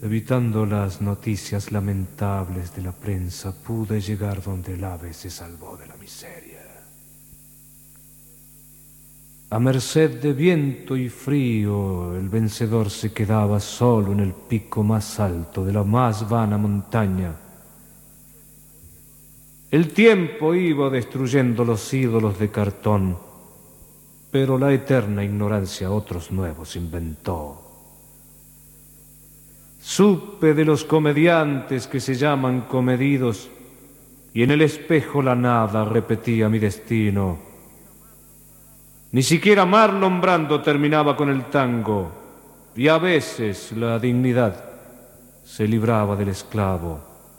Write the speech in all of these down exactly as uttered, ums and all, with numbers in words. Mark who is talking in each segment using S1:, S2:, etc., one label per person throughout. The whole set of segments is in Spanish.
S1: Evitando las noticias lamentables de la prensa, pude llegar donde el ave se salvó de la miseria. A merced de viento y frío, el vencedor se quedaba solo en el pico más alto de la más vana montaña. El tiempo iba destruyendo los ídolos de cartón, pero la eterna ignorancia otros nuevos inventó. Supe de los comediantes que se llaman comedidos, y en el espejo la nada repetía mi destino. Ni siquiera Marlon Brando terminaba con el tango, y a veces la dignidad se libraba del esclavo.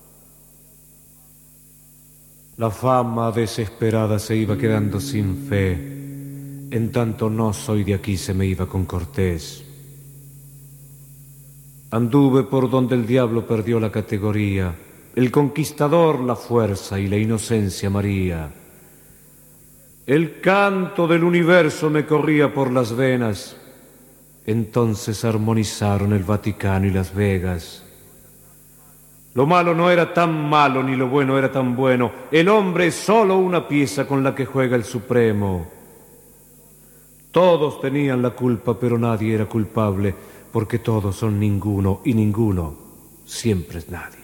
S1: La fama desesperada se iba quedando sin fe, en tanto no soy de aquí se me iba con Cortés. Anduve por donde el diablo perdió la categoría, el conquistador la fuerza y la inocencia María. El canto del universo me corría por las venas. Entonces armonizaron el Vaticano y Las Vegas. Lo malo no era tan malo ni lo bueno era tan bueno. El hombre es solo una pieza con la que juega el Supremo. Todos tenían la culpa, pero nadie era culpable, porque todos son ninguno y ninguno siempre es nadie.